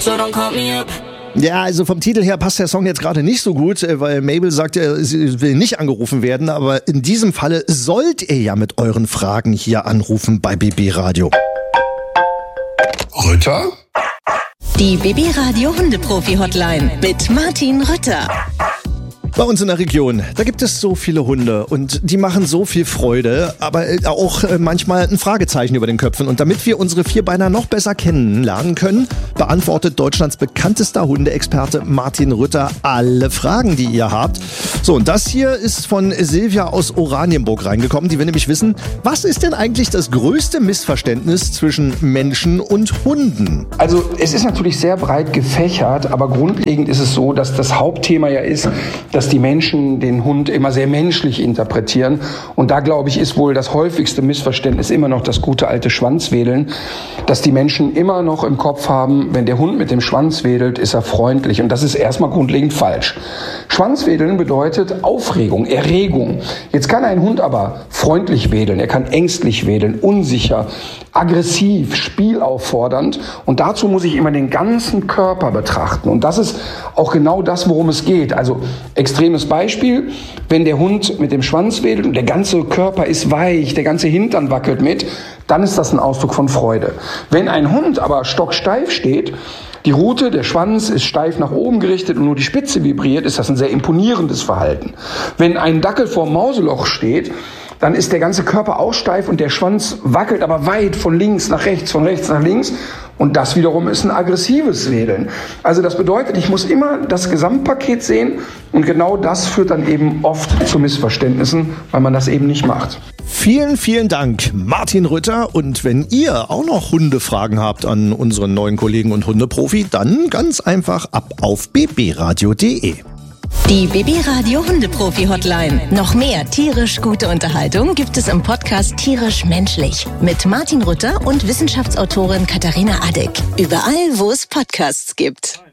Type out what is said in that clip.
so don't call me up. Ja, also vom Titel her passt der Song jetzt gerade nicht so gut, weil Mabel sagt, sie will nicht angerufen werden, aber in diesem Falle sollt ihr ja mit euren Fragen hier anrufen bei BB Radio. Rütter? Die BB Radio Hundeprofi-Hotline mit Martin Rütter. Bei uns in der Region, da gibt es so viele Hunde und die machen so viel Freude, aber auch manchmal ein Fragezeichen über den Köpfen. Und damit wir unsere Vierbeiner noch besser kennenlernen können, beantwortet Deutschlands bekanntester Hundeexperte Martin Rütter alle Fragen, die ihr habt. So, und das hier ist von Silvia aus Oranienburg reingekommen. Die will nämlich wissen, was ist denn eigentlich das größte Missverständnis zwischen Menschen und Hunden? Also es ist natürlich sehr breit gefächert, aber grundlegend ist es so, dass das Hauptthema ja ist, dass die Menschen den Hund immer sehr menschlich interpretieren. Und da, glaube ich, ist wohl das häufigste Missverständnis immer noch das gute alte Schwanzwedeln, dass die Menschen immer noch im Kopf haben, wenn der Hund mit dem Schwanz wedelt, ist er freundlich. Und das ist erstmal grundlegend falsch. Schwanzwedeln bedeutet Aufregung, Erregung. Jetzt kann ein Hund aber freundlich wedeln, er kann ängstlich wedeln, unsicher, aggressiv, spielauffordernd. Und dazu muss ich immer den ganzen Körper betrachten. Und das ist auch genau das, worum es geht. Also extremes Beispiel, wenn der Hund mit dem Schwanz wedelt und der ganze Körper ist weich, der ganze Hintern wackelt mit, dann ist das ein Ausdruck von Freude. Wenn ein Hund aber stocksteif steht, die Rute, der Schwanz ist steif nach oben gerichtet und nur die Spitze vibriert, ist das ein sehr imponierendes Verhalten. Wenn ein Dackel vorm Mauseloch steht, dann ist der ganze Körper auch steif und der Schwanz wackelt aber weit von links nach rechts, von rechts nach links. Und das wiederum ist ein aggressives Wedeln. Also das bedeutet, ich muss immer das Gesamtpaket sehen und genau das führt dann eben oft zu Missverständnissen, weil man das eben nicht macht. Vielen, vielen Dank, Martin Rütter. Und wenn ihr auch noch Hundefragen habt an unseren neuen Kollegen und Hundeprofi, dann ganz einfach ab auf bbradio.de. Die BB Radio Hundeprofi-Hotline. Noch mehr tierisch gute Unterhaltung gibt es im Podcast Tierisch Menschlich mit Martin Rütter und Wissenschaftsautorin Katharina Adick. Überall, wo es Podcasts gibt.